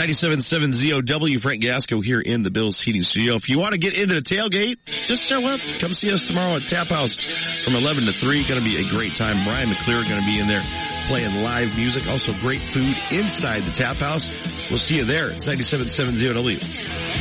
97.7 ZOW, Frank Gasco here in the Bills Heating Studio. If you want to get into the tailgate, just show up. Come see us tomorrow at Tap House from 11 to 3. Going to be a great time. Brian McClure going to be in there playing live music. Also great food inside the Tap House. We'll see you there. It's 97.7 ZOW.